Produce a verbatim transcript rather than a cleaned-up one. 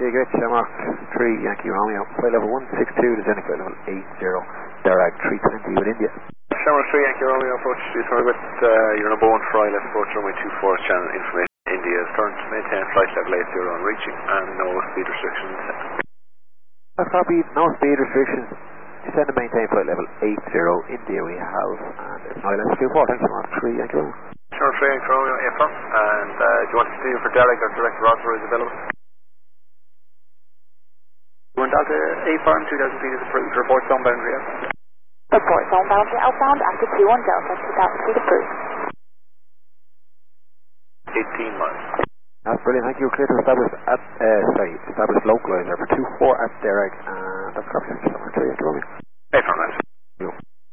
Get Shamrock three Yankee Romeo, flight level one six two, descending flight level eight zero, Darag three twenty with India. Shamrock three Yankee Romeo, approach to with uh, your number one for I L S, approach runway two four, channel information. India is current, maintain flight level eight zero on reaching, and no speed restrictions. That's copied, no speed restrictions, descend and maintain flight level eight zero, India we have, and it's I L S two four, thanks Shamrock three Yankee Romeo. Shamrock three Yankee Romeo, affirm, and uh, do you want to steer for Darag or Director Rosser is available? One Delta A farm, two thousand feet is approved. Report zone boundary out. Report zone boundary outbound after two one Delta, two thousand feet approved. eighteen miles. That's brilliant, thank you. Clear to establish at, uh, sorry, establish localizer for two four at Derek, and that's correct. Three, Romeo. Hey, from that.